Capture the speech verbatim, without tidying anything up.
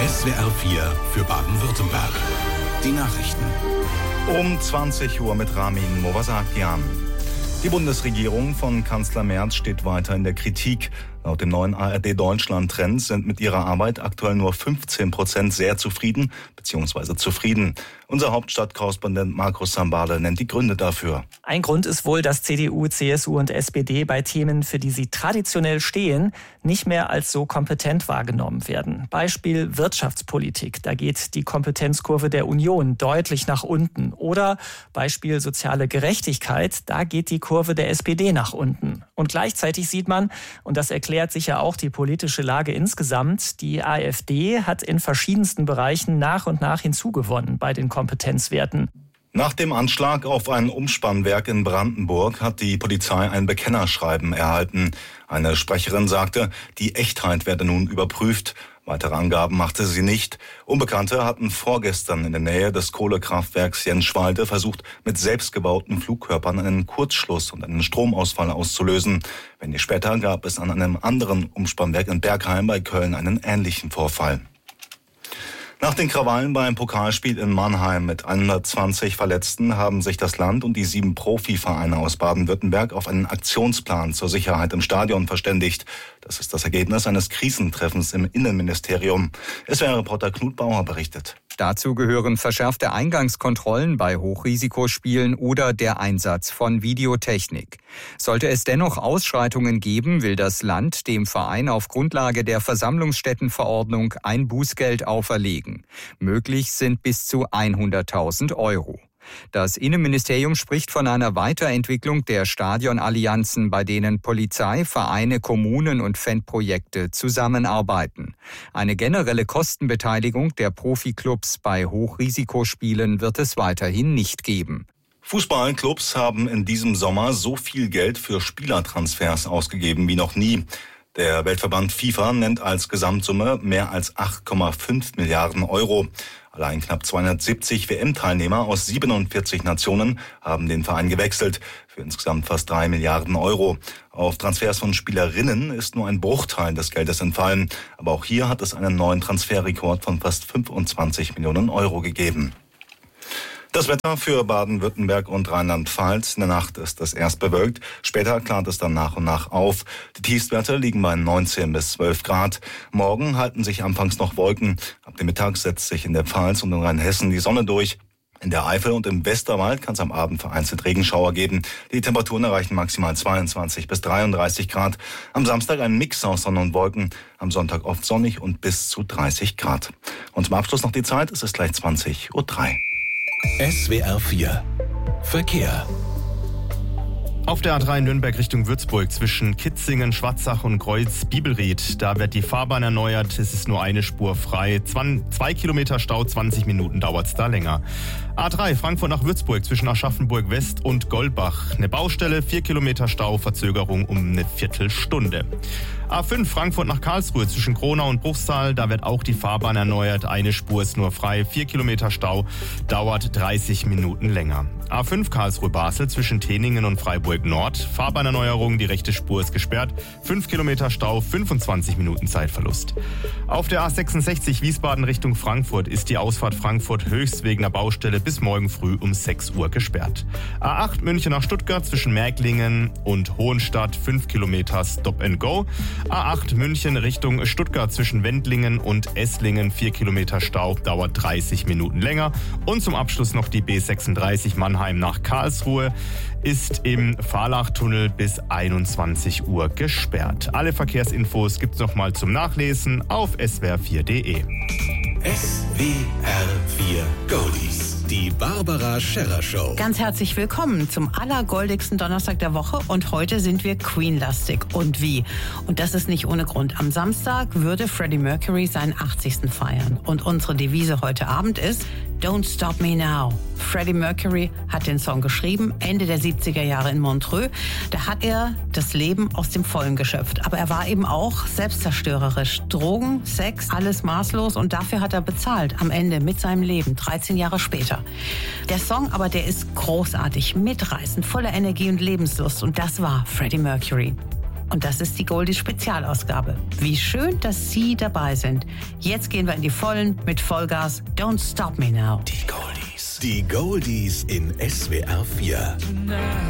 S W R vier für Baden-Württemberg. Die Nachrichten. Um zwanzig Uhr mit Ramin Movasakian. Die Bundesregierung von Kanzler Merz steht weiter in der Kritik. Laut dem neuen A R D-Deutschland-Trend sind mit ihrer Arbeit aktuell nur fünfzehn Prozent sehr zufrieden bzw. zufrieden. Unser Hauptstadtkorrespondent Markus Sambale nennt die Gründe dafür. Ein Grund ist wohl, dass C D U, C S U und S P D bei Themen, für die sie traditionell stehen, nicht mehr als so kompetent wahrgenommen werden. Beispiel Wirtschaftspolitik. Da geht die Kompetenzkurve der Union deutlich nach unten. Oder Beispiel soziale Gerechtigkeit. Da geht die Kurve der S P D nach unten. Und gleichzeitig sieht man, und das erklärt sicher auch die politische Lage insgesamt, die AfD hat in verschiedensten Bereichen nach und nach hinzugewonnen bei den Kompetenzwerten. Nach dem Anschlag auf ein Umspannwerk in Brandenburg hat die Polizei ein Bekennerschreiben erhalten. Eine Sprecherin sagte, die Echtheit werde nun überprüft. Weitere Angaben machte sie nicht. Unbekannte hatten vorgestern in der Nähe des Kohlekraftwerks Jenschwalde versucht, mit selbstgebauten Flugkörpern einen Kurzschluss und einen Stromausfall auszulösen. Wenig später gab es an einem anderen Umspannwerk in Bergheim bei Köln einen ähnlichen Vorfall. Nach den Krawallen beim Pokalspiel in Mannheim mit hundertzwanzig Verletzten haben sich das Land und die sieben Profivereine aus Baden-Württemberg auf einen Aktionsplan zur Sicherheit im Stadion verständigt. Das ist das Ergebnis eines Krisentreffens im Innenministerium. S W R-Reporter Knut Bauer berichtet. Dazu gehören verschärfte Eingangskontrollen bei Hochrisikospielen oder der Einsatz von Videotechnik. Sollte es dennoch Ausschreitungen geben, will das Land dem Verein auf Grundlage der Versammlungsstättenverordnung ein Bußgeld auferlegen. Möglich sind bis zu hunderttausend Euro. Das Innenministerium spricht von einer Weiterentwicklung der Stadionallianzen, bei denen Polizei, Vereine, Kommunen und Fanprojekte zusammenarbeiten. Eine generelle Kostenbeteiligung der Profiklubs bei Hochrisikospielen wird es weiterhin nicht geben. Fußballclubs haben in diesem Sommer so viel Geld für Spielertransfers ausgegeben wie noch nie. Der Weltverband FIFA nennt als Gesamtsumme mehr als acht Komma fünf Milliarden Euro. Allein knapp zweihundertsiebzig W M-Teilnehmer aus siebenundvierzig Nationen haben den Verein gewechselt, für insgesamt fast drei Milliarden Euro. Auf Transfers von Spielerinnen ist nur ein Bruchteil des Geldes entfallen. Aber auch hier hat es einen neuen Transferrekord von fast fünfundzwanzig Millionen Euro gegeben. Das Wetter für Baden-Württemberg und Rheinland-Pfalz. In der Nacht ist es erst bewölkt, später klart es dann nach und nach auf. Die Tiefstwerte liegen bei neunzehn bis zwölf Grad. Morgen halten sich anfangs noch Wolken. Ab dem Mittag setzt sich in der Pfalz und in Rheinhessen die Sonne durch. In der Eifel und im Westerwald kann es am Abend vereinzelt Regenschauer geben. Die Temperaturen erreichen maximal zweiundzwanzig bis dreiunddreißig Grad. Am Samstag ein Mix aus Sonne und Wolken. Am Sonntag oft sonnig und bis zu dreißig Grad. Und zum Abschluss noch die Zeit. Es ist gleich zwanzig Uhr drei. S W R vier Verkehr. Auf der A drei Nürnberg Richtung Würzburg zwischen Kitzingen, Schwarzach und Kreuz-Bibelried. Da wird die Fahrbahn erneuert. Es ist nur eine Spur frei. Zwei Kilometer Stau, zwanzig Minuten dauert es da länger. A drei Frankfurt nach Würzburg zwischen Aschaffenburg West und Goldbach. Eine Baustelle, vier Kilometer Stau, Verzögerung um eine Viertelstunde. A fünf Frankfurt nach Karlsruhe zwischen Kronau und Bruchsal. Da wird auch die Fahrbahn erneuert. Eine Spur ist nur frei. vier Kilometer Stau, dauert dreißig Minuten länger. A fünf Karlsruhe-Basel zwischen Teningen und Freiburg Nord. Fahrbahnerneuerung, die rechte Spur ist gesperrt. fünf Kilometer Stau, fünfundzwanzig Minuten Zeitverlust. Auf der A sechsundsechzig Wiesbaden Richtung Frankfurt ist die Ausfahrt Frankfurt Höchst wegen der Baustelle bis morgen früh um sechs Uhr gesperrt. A acht München nach Stuttgart zwischen Märklingen und Hohenstadt, fünf Kilometer Stop and Go. A acht München Richtung Stuttgart zwischen Wendlingen und Esslingen, vier Kilometer Stau, dauert dreißig Minuten länger. Und zum Abschluss noch die B sechsunddreißig Mannheim nach Karlsruhe, ist im Fahrlachtunnel bis einundzwanzig Uhr gesperrt. Alle Verkehrsinfos gibt's nochmal zum Nachlesen auf s w r vier punkt d e. S W R vier Goldies. Die Barbara Scherrer Show. Ganz herzlich willkommen zum allergoldigsten Donnerstag der Woche und heute sind wir Queen-lastig. Und wie? Und das ist nicht ohne Grund. Am Samstag würde Freddie Mercury seinen achtzigsten feiern. Und unsere Devise heute Abend ist Don't Stop Me Now. Freddie Mercury hat den Song geschrieben, Ende der siebziger Jahre in Montreux. Da hat er das Leben aus dem Vollen geschöpft. Aber er war eben auch selbstzerstörerisch. Drogen, Sex, alles maßlos und dafür hat er bezahlt. Am Ende mit seinem Leben, dreizehn Jahre später. Der Song aber, der ist großartig, mitreißend, voller Energie und Lebenslust. Und das war Freddie Mercury. Und das ist die Goldies-Spezialausgabe. Wie schön, dass Sie dabei sind. Jetzt gehen wir in die Vollen mit Vollgas. Don't Stop Me Now. Die Goldies. Die Goldies in S W R vier.